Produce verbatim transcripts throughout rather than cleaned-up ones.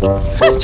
去，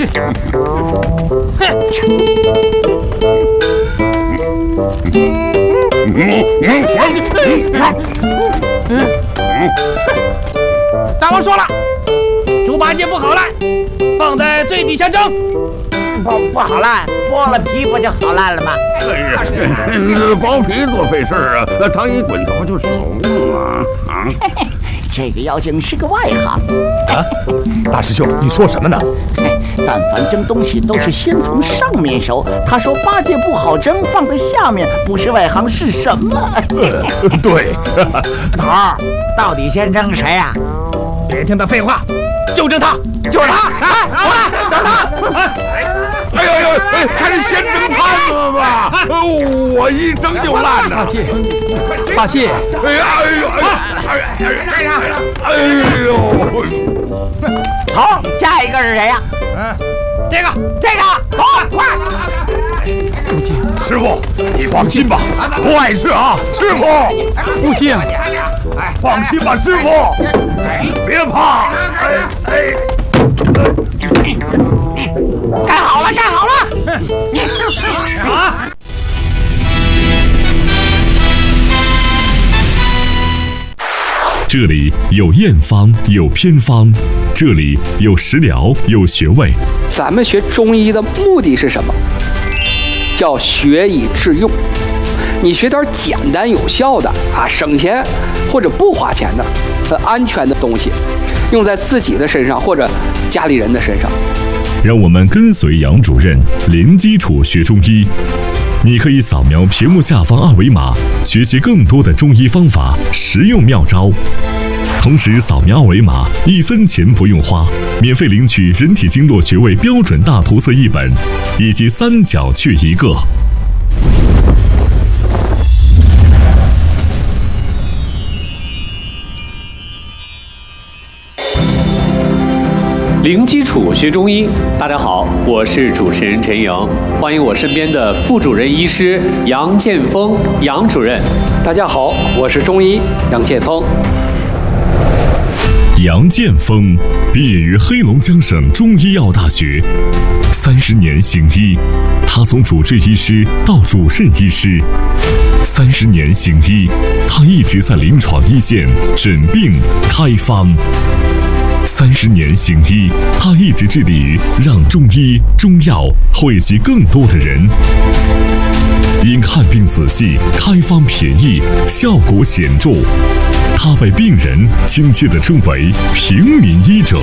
大王说了，猪八戒不好烂，放在最底下蒸。 不不好烂，剥了皮不就好烂了吗？ 哎呀，剥皮多费事啊！汤一滚，它不就熟了吗？啊！ 这个妖精是个外行啊！大师兄，你说什么呢？ 但凡蒸东西都是先从上面熟。他说八戒不好蒸，放在下面，不是外行是什么？ 对， 头儿，到底先蒸谁呀、啊？ 别听他废话，就蒸他， 就是他！来，过来，整他！ 哎呦呦，哎，还是先蒸汤子吧！我一蒸就烂了。 八戒，八戒， 哎呀，哎呦，哎呀， 干啥？ 哎呦！ 头，下一个是谁呀？ 嗯，这个， 这个，快快！ 师傅，你放心吧，不碍事啊，师傅。 不敬。 放心吧，师傅，别怕。哎哎。 干好了，干好了！ 啊！ 这里有验方，有偏方，这里有食疗，有穴位。 咱们学中医的目的是什么？叫学以致用。你学点简单有效的啊，省钱或者不花钱的、呃安全的东西，用在自己的身上或者家里人的身上。 让我们跟随杨主任零基础学中医。你可以扫描屏幕下方二维码，学习更多的中医方法、实用妙招。同时，扫描二维码，一分钱不用花，免费领取人体经络穴位标准大图册一本，以及三角穴一个。 零基础学中医，大家好，我是主持人陈莹，欢迎我身边的副主任医师杨建峰杨主任。 大家好，我是中医杨建峰。 杨建峰毕业于黑龙江省中医药大学，三十年行医，他从主治医师到主任医师，三十年行医，他一直在临床一线诊病开方。三十年行医，他一直致力于让中医中药惠及更多的人。因看病仔细、开方便宜、效果显著，他被病人亲切地称为平民医者。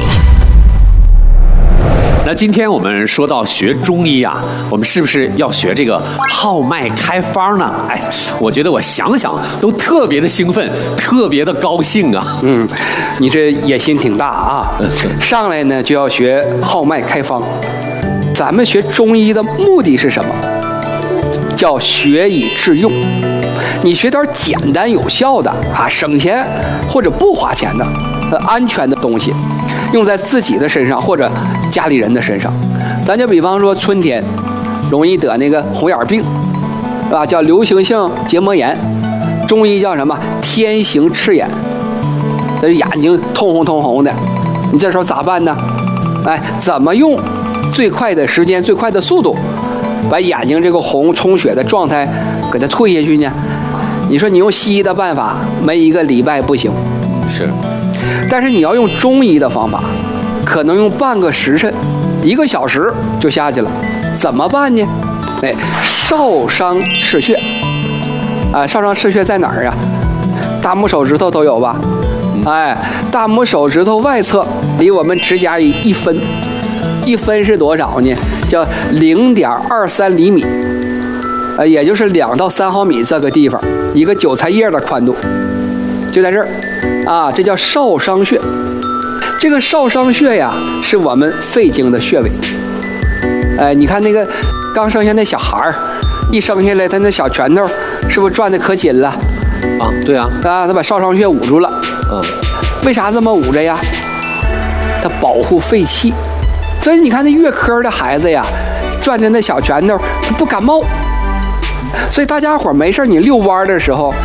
那今天我们说到学中医啊，我们是不是要学这个号脉开方呢？哎，我觉得我想想都特别的兴奋，特别的高兴啊。 嗯，你这野心挺大啊！上来呢就要学号脉开方。咱们学中医的目的是什么？叫学以致用。你学点简单有效的啊，省钱或者不花钱的、呃安全的东西，用在自己的身上或者家里人的身上。咱就比方说春天容易得那个红眼病，是吧？叫流行性结膜炎，中医叫什么？天行赤眼，这眼睛通红通红的，你这时候咋办呢？哎，怎么用最快的时间、最快的速度，把眼睛这个红充血的状态给它退下去呢？你说你用西医的办法，没一个礼拜不行。 是， 但是你要用中医的方法，可能用半个时辰、一个小时就下去了。怎么办呢？哎，少商赤穴啊，少商赤穴在哪儿啊？大拇手指头都有吧？哎，大拇手指头外侧离我们指甲一分，一分是多少呢？叫零点二三厘米，呃，也就是两到三毫米这个地方，一个韭菜叶的宽度，就在这儿。啊，这叫少商穴。这个少商穴呀，是我们肺经的穴位。哎，你看那个刚生下那小孩儿，一生下来他那小拳头是不是转的可紧了？ 啊，对啊， 啊，他把少商穴捂住了。 嗯， 为啥这么捂着呀？它保护肺气。所以你看那月科的孩子呀，转着那小拳头，他不感冒。所以大家伙没事你遛弯的时候。